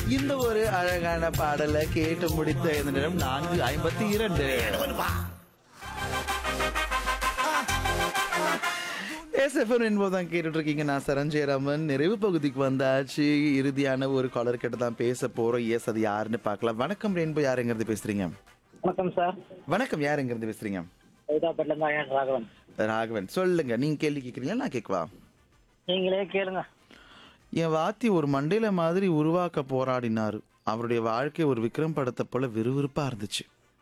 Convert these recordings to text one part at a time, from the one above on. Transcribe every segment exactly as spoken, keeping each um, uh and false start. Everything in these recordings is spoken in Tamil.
இந்த ஒரு அழகான பாடலை கேட்டு முடித்த இந்த நேரம் நான்கு ஐம்பத்தி இரண்டு. எஸ்எஃப்எம் என்பதுதான் கேட்டுட்டு இருக்கீங்க. நான் சரஞ்சயராமன். நிறைவு பகுதிக்கு வந்தாச்சு. இறுதியான ஒரு காலர் கிட்ட தான் பேச போறோம். எஸ், அது யாருன்னு பார்க்கலாம். வணக்கம் ரெயின்போ, யாருங்கிறது பேசுறீங்க? வணக்கம் சார். வணக்கம், யாருங்கிறது பேசுறீங்க? ராகவன். ராகவன், சொல்லுங்க. நீங்க கேள்வி கேட்குறீங்களா, நான் கேட்கவா? நீங்களே கேளுங்க. என் வாத்தி ஒரு மண்டையில மாதிரி உருவாக்க போராடினாரு. அவருடைய வாழ்க்கை ஒரு விக்ரம் படத்தை போல விறுவிறுப்பா இருந்துச்சு.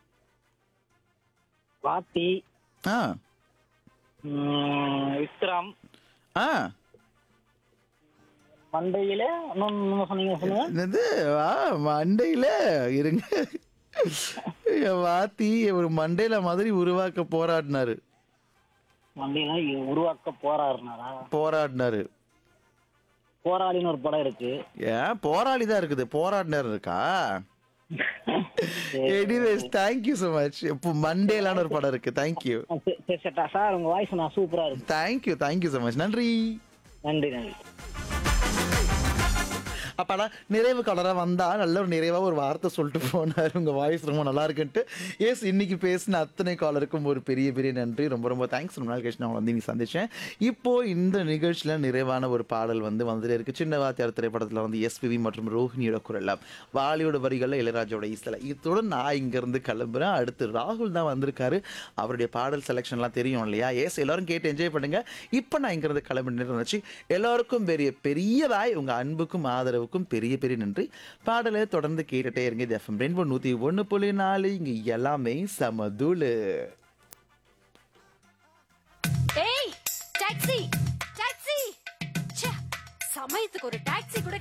வாத்தி, ஆ ம், விக்ரம், ஆ மண்டையில இன்னொன்னு சொன்னீங்க சொன்னீங்க என்னது? ஆ மண்டையில இருங்க. என் வாத்தி ஒரு மண்டையில மாதிரி உருவாக்க போராடினாரு. மண்டையில உருவாக்க போராடுனாரா? போராடினாரு. போராளின்னு ஒரு படம் இருக்கு. ஏன் போராளி தான் இருக்குது, போராடினார் இருக்கா? Anyways, thank you so much. இப்போ மண்டேலான ஒரு படம் இருக்கு. தேங்க்யூ சரி, சரி, சரி, சார் உங்க வாய்ஸ் நான் சூப்பரா இருக்கு. Thank you thank you so much. நன்றி. நன்றி நன்றி. அப்பாடா, நிறைவு கலராக வந்தா நல்ல ஒரு நிறைவாக ஒரு வார்த்தை சொல்லிட்டு போனார். உங்கள் வாய்ஸ் ரொம்ப நல்லா இருக்குன்ட்டு. எஸ், இன்னைக்கு பேசின அத்தனை காலருக்கும் ஒரு பெரிய பெரிய நன்றி. ரொம்ப ரொம்ப தேங்க்ஸ். ரொம்ப நாள் கழிச்சு நான் வந்து இன்னைக்கு சந்திச்சேன். இப்போ இந்த நிகழ்ச்சியில் நிறைவான ஒரு பாடல் வந்து வந்துட்டே இருக்கு. சின்ன வாத்தியார் திரைப்படத்தில் வந்து எஸ்பிவி மற்றும் ரோஹிணியோட குரல், வாலியோட வரிகளில் இளையராஜோட இசையில். இத்துடன் நான் இங்கேருந்து கிளம்புறேன். அடுத்து ராகுல் தான் வந்திருக்காரு. அவருடைய பாடல் செலெக்ஷன்லாம் தெரியும் இல்லையா? எஸ், எல்லாரும் கேட்டு என்ஜாய் பண்ணுங்க. இப்போ நான் இங்கேருந்து கிளம்பி நினைச்சு எல்லாருக்கும் பெரிய பெரியதாய் உங்கள் அன்புக்கும் ஆதரவு பெரிய பெரிய நன்றி. பாடலை தொடர்ந்து கேட்டுட்டே இருங்க. இது எஃப்எம் ரெயின்போ நூத்தி ஒன்னு புள்ளி நாலு. இங்க எல்லாமே சமதூளு. ஏய் டாக்ஸி டாக்ஸி, ச்சே, சமயத்துக்கு ஒரு டாக்ஸி கூட